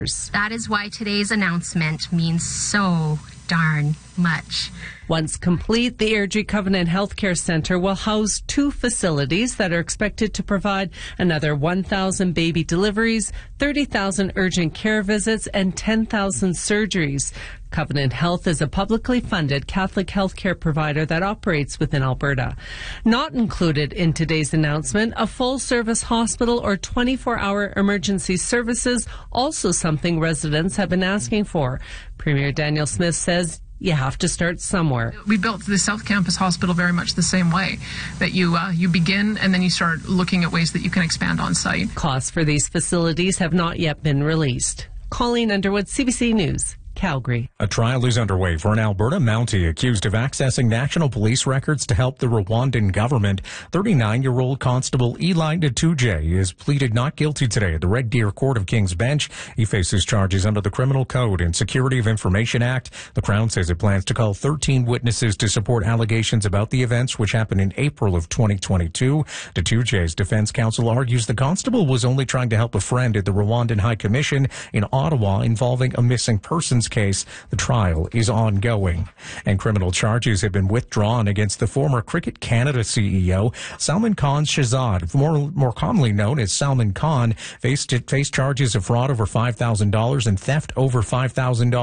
That is why today's announcement means so darn much. Once complete, the Airdrie Covenant Healthcare Centre will house 2 facilities that are expected to provide another 1,000 baby deliveries, 30,000 urgent care visits, and 10,000 surgeries. Covenant Health is a publicly funded Catholic healthcare provider that operates within Alberta. Not included in today's announcement, a full-service hospital or 24-hour emergency services, also something residents have been asking for. Premier Daniel Smith says you have to start somewhere. We built the South Campus Hospital very much the same way, that you begin and then you start looking at ways that you can expand on site. Costs for these facilities have not yet been released. Colleen Underwood, CBC News, Calgary. A trial is underway for an Alberta Mountie accused of accessing national police records to help the Rwandan government. 39-year-old Constable Eli Natuje is pleaded not guilty today at the Red Deer Court of King's Bench. He faces charges under the Criminal Code and Security of Information Act. The Crown says it plans to call 13 witnesses to support allegations about the events which happened in April of 2022. Natuje's defense counsel argues the constable was only trying to help a friend at the Rwandan High Commission in Ottawa involving a missing persons case. The trial is ongoing. And criminal charges have been withdrawn against the former Cricket Canada CEO, Salman Khan Shahzad, more commonly known as Salman Khan, faced charges of fraud over $5,000 and theft over $5,000.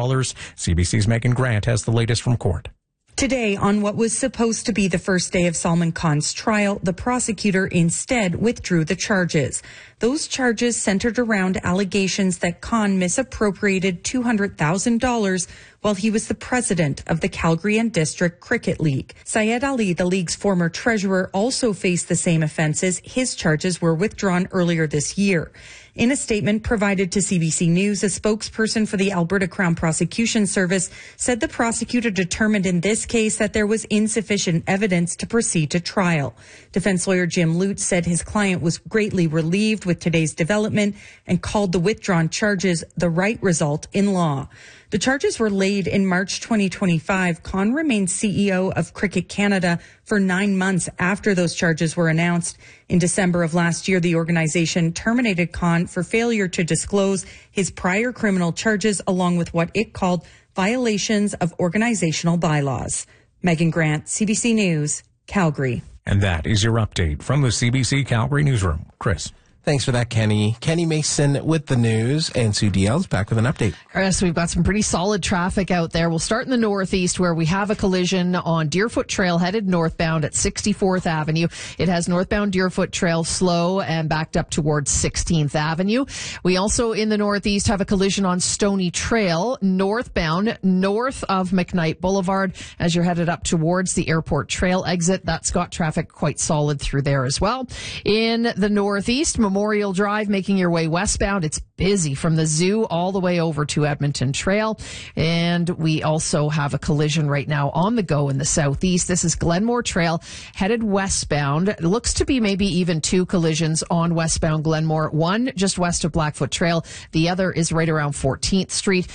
CBC's Megan Grant has the latest from court. Today, on what was supposed to be the first day of Salman Khan's trial, the prosecutor instead withdrew the charges. Those charges centered around allegations that Khan misappropriated $200,000 while he was the president of the Calgary and District Cricket League. Syed Ali, the league's former treasurer, also faced the same offences. His charges were withdrawn earlier this year. In a statement provided to CBC News, a spokesperson for the Alberta Crown Prosecution Service said the prosecutor determined in this case that there was insufficient evidence to proceed to trial. Defense lawyer Jim Lute said his client was greatly relieved with today's development and called the withdrawn charges the right result in law. The charges were laid in March 2025. Khan remained CEO of Cricket Canada for 9 months after those charges were announced. In December of last year, the organization terminated Khan for failure to disclose his prior criminal charges along with what it called violations of organizational bylaws. Megan Grant, CBC News, Calgary. And that is your update from the CBC Calgary newsroom. Chris. Thanks for that, Kenny. Kenny Mason with the news, and Sue DL's back with an update. Chris, we've got some pretty solid traffic out there. We'll start in the northeast where we have a collision on Deerfoot Trail headed northbound at 64th Avenue. It has northbound Deerfoot Trail slow and backed up towards 16th Avenue. We also in the northeast have a collision on Stony Trail northbound north of McKnight Boulevard as you're headed up towards the Airport Trail exit. That's got traffic quite solid through there as well. In the northeast, Memorial Drive, making your way westbound. It's busy from the zoo all the way over to Edmonton Trail. And we also have a collision right now on the go in the southeast. This is Glenmore Trail headed westbound. It looks to be maybe even 2 collisions on westbound Glenmore. One just west of Blackfoot Trail. The other is right around 14th Street.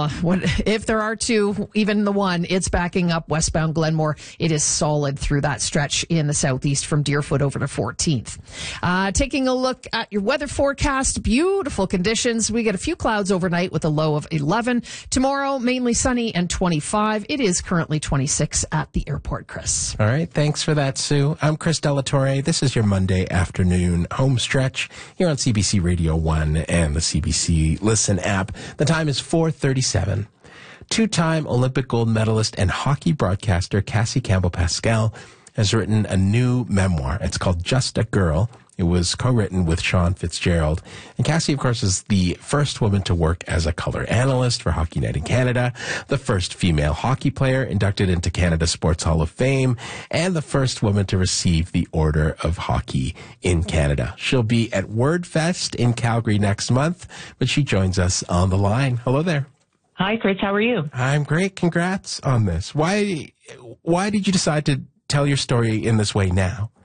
If there are 2, even the one, it's backing up westbound Glenmore. It is solid through that stretch in the southeast from Deerfoot over to 14th. Taking a look at your weather forecast, beautiful conditions. We get a few clouds overnight with a low of 11. Tomorrow, mainly sunny and 25. It is currently 26 at the airport, Chris. All right. Thanks for that, Sue. I'm Chris Delatorre. This is your Monday afternoon home stretch here on CBC Radio 1 and the CBC Listen app. The time is 4:37. Two-time Olympic gold medalist and hockey broadcaster Cassie Campbell-Pascal has written a new memoir. It's called Just a Girl. It was co-written with Sean Fitzgerald. And Cassie, of course, is the first woman to work as a color analyst for Hockey Night in Canada, the first female hockey player inducted into Canada Sports Hall of Fame, and the first woman to receive the Order of Hockey in Canada. She'll be at WordFest in Calgary next month, but she joins us on the line. Hello there. Hi, Chris. How are you? I'm great. Congrats on this. Why did you decide to tell your story in this way now?